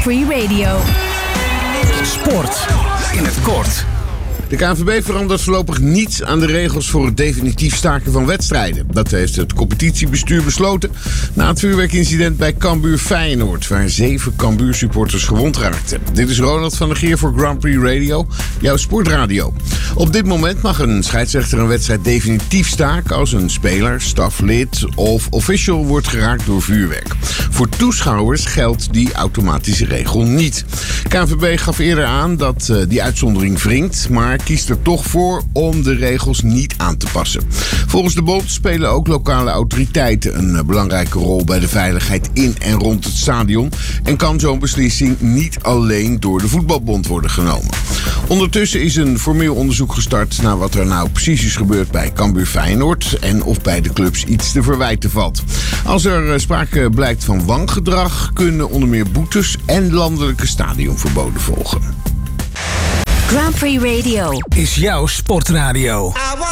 Prix Radio. Sport in het kort. De KNVB verandert voorlopig niets aan de regels voor het definitief staken van wedstrijden. Dat heeft het competitiebestuur besloten na het vuurwerkincident bij Cambuur Feyenoord, waar 7 Cambuur-supporters gewond raakten. Dit is Ronald van der Geer voor Grand Prix Radio, jouw sportradio. Op dit moment mag een scheidsrechter een wedstrijd definitief staken als een speler, staflid of official wordt geraakt door vuurwerk. Voor toeschouwers geldt die automatische regel niet. KNVB gaf eerder aan dat die uitzondering wringt, maar kiest er toch voor om de regels niet aan te passen. Volgens de bond spelen ook lokale autoriteiten een belangrijke rol bij de veiligheid in en rond het stadion en kan zo'n beslissing niet alleen door de voetbalbond worden genomen. Ondertussen is een formeel onderzoek gestart naar wat er nou precies is gebeurd bij Cambuur Feyenoord en of bij de clubs iets te verwijten valt. Als er sprake blijkt van wangedrag, kunnen onder meer boetes en landelijke stadionverboden volgen. Grand Prix Radio Is jouw sportradio.